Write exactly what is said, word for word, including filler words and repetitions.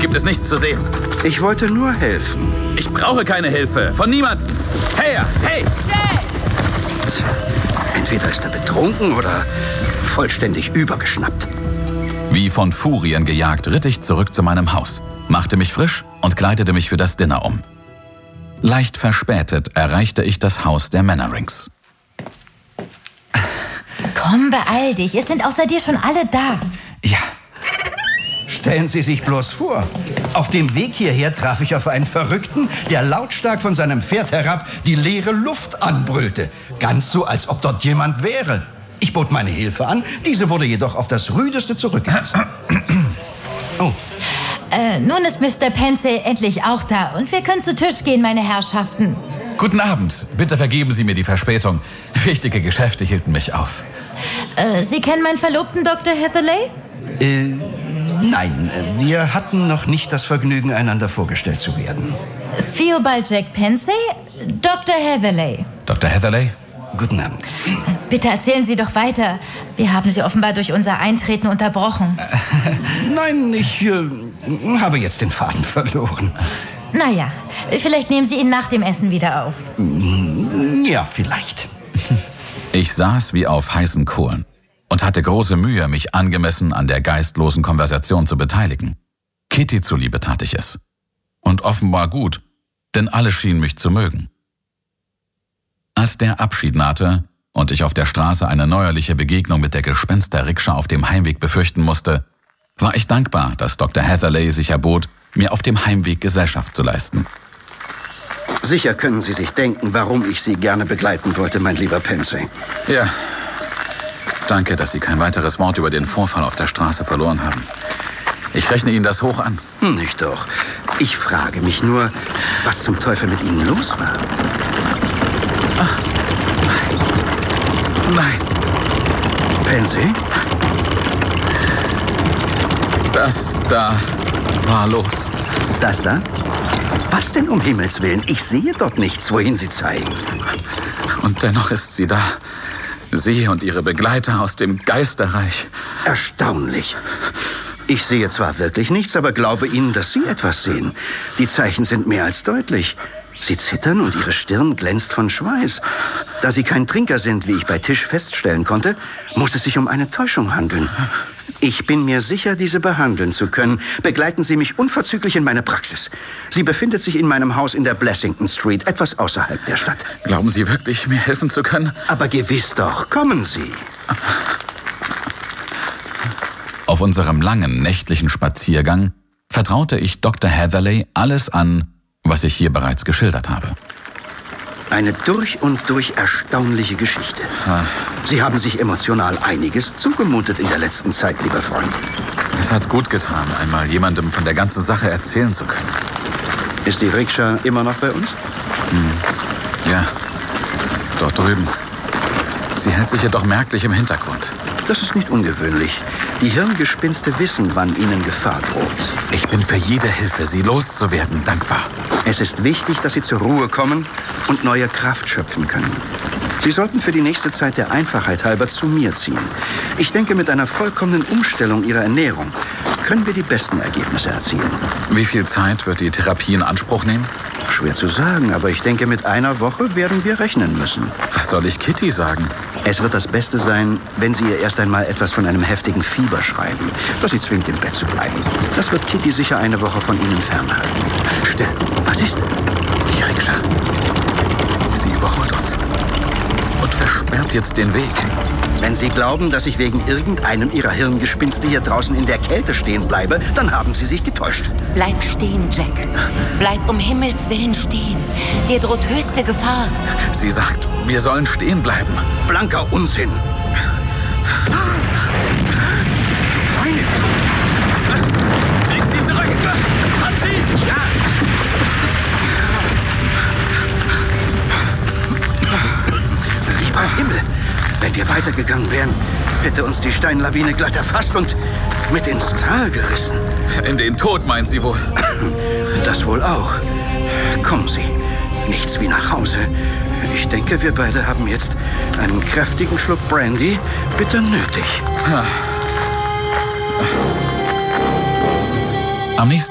gibt es nichts zu sehen. Ich wollte nur helfen. Ich brauche keine Hilfe. Von niemandem. Hey, hey! Entweder ist er betrunken oder vollständig übergeschnappt. Wie von Furien gejagt, ritt ich zurück zu meinem Haus, machte mich frisch und kleidete mich für das Dinner um. Leicht verspätet erreichte ich das Haus der Mannerings. Komm, beeil dich. Es sind außer dir schon alle da. Ja. Stellen Sie sich bloß vor. Auf dem Weg hierher traf ich auf einen Verrückten, der lautstark von seinem Pferd herab die leere Luft anbrüllte. Ganz so, als ob dort jemand wäre. Ich bot meine Hilfe an, diese wurde jedoch auf das Rüdeste zurückgewiesen. Oh. Äh, nun ist Mister Pensey endlich auch da und wir können zu Tisch gehen, meine Herrschaften. Guten Abend. Bitte vergeben Sie mir die Verspätung. Wichtige Geschäfte hielten mich auf. Äh, Sie kennen meinen Verlobten, Doktor Heatherley? Äh, nein, wir hatten noch nicht das Vergnügen, einander vorgestellt zu werden. Theobald Jack Pensey, Doktor Heatherley. Doktor Heatherley? Guten Abend. Bitte erzählen Sie doch weiter. Wir haben Sie offenbar durch unser Eintreten unterbrochen. Nein, ich äh, habe jetzt den Faden verloren. Naja, vielleicht nehmen Sie ihn nach dem Essen wieder auf. Ja, vielleicht. Ich saß wie auf heißen Kohlen und hatte große Mühe, mich angemessen an der geistlosen Konversation zu beteiligen. Kitty zuliebe tat ich es. Und offenbar gut, denn alle schienen mich zu mögen. Als der Abschied nahte und ich auf der Straße eine neuerliche Begegnung mit der Gespenster-Rikscha auf dem Heimweg befürchten musste, war ich dankbar, dass Doktor Heatherley sich erbot, mir auf dem Heimweg Gesellschaft zu leisten. Sicher können Sie sich denken, warum ich Sie gerne begleiten wollte, mein lieber Pensey. Ja, danke, dass Sie kein weiteres Wort über den Vorfall auf der Straße verloren haben. Ich rechne Ihnen das hoch an. Nicht doch. Ich frage mich nur, was zum Teufel mit Ihnen los war. Ach, nein. Nein. Pensey? Das da war los. Das da? Was denn um Himmels Willen? Ich sehe dort nichts, wohin Sie zeigen. Und dennoch ist sie da. Sie und ihre Begleiter aus dem Geisterreich. Erstaunlich. Ich sehe zwar wirklich nichts, aber glaube Ihnen, dass Sie etwas sehen. Die Zeichen sind mehr als deutlich. Sie zittern und Ihre Stirn glänzt von Schweiß. Da Sie kein Trinker sind, wie ich bei Tisch feststellen konnte, muss es sich um eine Täuschung handeln. Ich bin mir sicher, diese behandeln zu können. Begleiten Sie mich unverzüglich in meine Praxis. Sie befindet sich in meinem Haus in der Blessington Street, etwas außerhalb der Stadt. Glauben Sie wirklich, mir helfen zu können? Aber gewiss doch. Kommen Sie. Auf unserem langen nächtlichen Spaziergang vertraute ich Doktor Heatherley alles an, was ich hier bereits geschildert habe. Eine durch und durch erstaunliche Geschichte. Ah. Sie haben sich emotional einiges zugemutet in der letzten Zeit, lieber Freund. Es hat gut getan, einmal jemandem von der ganzen Sache erzählen zu können. Ist die Rikscha immer noch bei uns? Hm. Ja, dort drüben. Sie hält sich jedoch merklich im Hintergrund. Das ist nicht ungewöhnlich. Die Hirngespinste wissen, wann ihnen Gefahr droht. Ich bin für jede Hilfe, Sie loszuwerden, dankbar. Es ist wichtig, dass Sie zur Ruhe kommen und neue Kraft schöpfen können. Sie sollten für die nächste Zeit der Einfachheit halber zu mir ziehen. Ich denke, mit einer vollkommenen Umstellung Ihrer Ernährung können wir die besten Ergebnisse erzielen. Wie viel Zeit wird die Therapie in Anspruch nehmen? Schwer zu sagen, aber ich denke, mit einer Woche werden wir rechnen müssen. Was soll ich Kitty sagen? Es wird das Beste sein, wenn Sie ihr erst einmal etwas von einem heftigen Fieber schreiben, das sie zwingt, im Bett zu bleiben. Das wird Kitty sicher eine Woche von Ihnen fernhalten. Still. Was ist? Die Rikscha. Sie überholt uns und versperrt jetzt den Weg. Wenn Sie glauben, dass ich wegen irgendeinem Ihrer Hirngespinste hier draußen in der Kälte stehen bleibe, dann haben Sie sich getäuscht. Bleib stehen, Jack. Bleib um Himmels Willen stehen. Dir droht höchste Gefahr. Sie sagt, wir sollen stehen bleiben. Blanker Unsinn. Du meine Güte. Trägt sie zurück. Hat sie? Ja. Lieber Himmel. Wenn wir weitergegangen wären, hätte uns die Steinlawine glatt erfasst und mit ins Tal gerissen. In den Tod, meint sie wohl? Das wohl auch. Kommen Sie, nichts wie nach Hause. Ich denke, wir beide haben jetzt einen kräftigen Schluck Brandy bitter nötig. Am nächsten